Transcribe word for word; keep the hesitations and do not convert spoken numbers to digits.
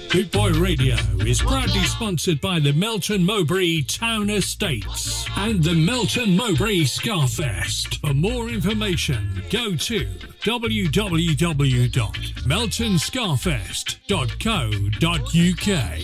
Boot Boy Radio is proudly sponsored by the Melton Mowbray Town Estates and the Melton Mowbray Scarfest. For more information, go to w w w dot melton scarfest dot co dot u k.